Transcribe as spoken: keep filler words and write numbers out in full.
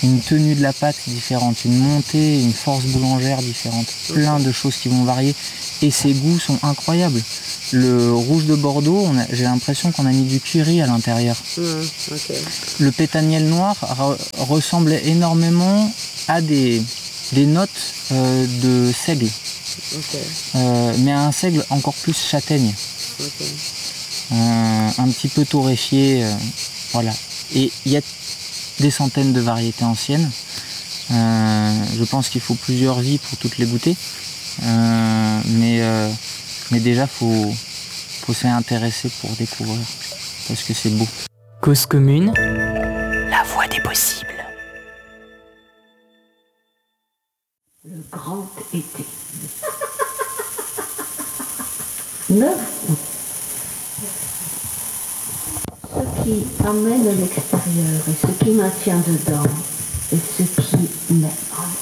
une tenue de la pâte différente, une montée, une force boulangère différente, plein de choses qui vont varier et ces goûts sont incroyables. Le rouge de Bordeaux, on a, j'ai l'impression qu'on a mis du curry à l'intérieur. Mmh, okay. Le pétaniel noir re, ressemble énormément à des, des notes euh, de seigle, Okay. euh, mais à un seigle encore plus châtaigne, Okay. euh, un petit peu torréfié, euh, voilà. Et il y a des centaines de variétés anciennes. Euh, je pense qu'il faut plusieurs vies pour toutes les goûter, euh, mais, euh, mais déjà faut, faut s'y intéresser pour découvrir, parce que c'est beau. Cause commune, la voie des possibles. Le grand été. neuf août. Ce qui amène l'extérieur et ce qui maintient dedans et ce qui met en